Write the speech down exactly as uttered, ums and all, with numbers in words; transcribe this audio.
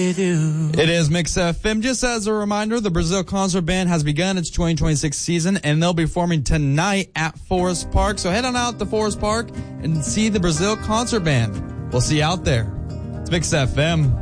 It is Mix F M. Just as a reminder, the Brazil Concert Band has begun its twenty twenty-six season, and they'll be performing tonight at Forest Park. So head on out to Forest Park and see the Brazil Concert Band. We'll see you out there. It's Mix F M.